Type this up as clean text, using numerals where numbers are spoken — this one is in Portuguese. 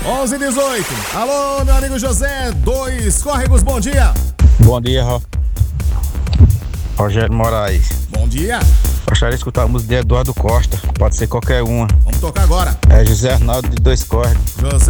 11:18. Alô, meu amigo José, 2 Córregos, bom dia. Bom dia, Rogério Moraes. Bom dia. Gostaria de escutar a música de Eduardo Costa, pode ser qualquer uma. Vamos tocar agora. É José Arnaldo de 2 Córregos. José